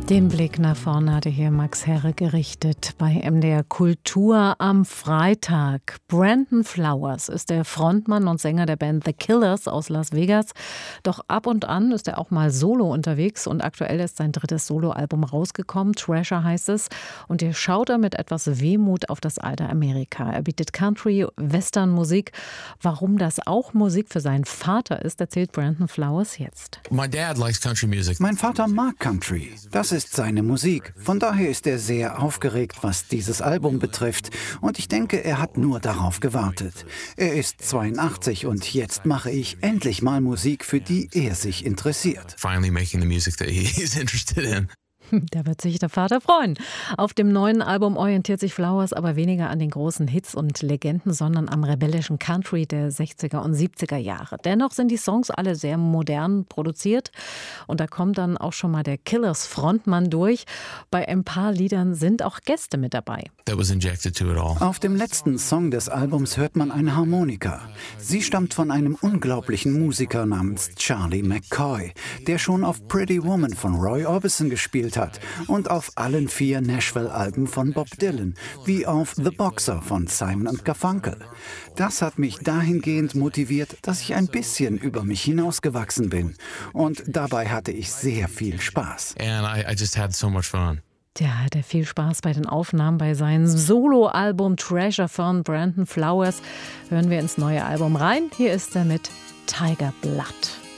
Den Blick nach vorne hatte hier Max Herre gerichtet bei MDR Kultur am Freitag. Brandon Flowers ist der Frontmann und Sänger der Band The Killers aus Las Vegas. Doch ab und an ist er auch mal solo unterwegs und aktuell ist sein drittes Soloalbum rausgekommen. Treasure heißt es. Und hier schaut er mit etwas Wehmut auf das alte Amerika. Er bietet Country, Western-Musik. Warum das auch Musik für seinen Vater ist, erzählt Brandon Flowers jetzt. Mein Vater mag Country. Das ist seine Musik. Von daher ist er sehr aufgeregt, was dieses Album betrifft. Und ich denke, er hat nur darauf gewartet. Er ist 82 und jetzt mache ich endlich mal Musik, für die er sich interessiert. Da wird sich der Vater freuen. Auf dem neuen Album orientiert sich Flowers aber weniger an den großen Hits und Legenden, sondern am rebellischen Country der 60er und 70er Jahre. Dennoch sind die Songs alle sehr modern produziert und da kommt dann auch schon mal der Killers Frontmann durch. Bei ein paar Liedern sind auch Gäste mit dabei. Auf dem letzten Song des Albums hört man eine Harmonika. Sie stammt von einem unglaublichen Musiker namens Charlie McCoy, der schon auf Pretty Woman von Roy Orbison gespielt hat und auf allen 4 Nashville-Alben von Bob Dylan, wie auf The Boxer von Simon & Garfunkel. Das hat mich dahingehend motiviert, dass ich ein bisschen über mich hinausgewachsen bin. Und dabei hatte ich sehr viel Spaß. Ja, hat er viel Spaß bei den Aufnahmen bei seinem Soloalbum Treasure von Brandon Flowers. Hören wir ins neue Album rein. Hier ist er mit Tiger Blood.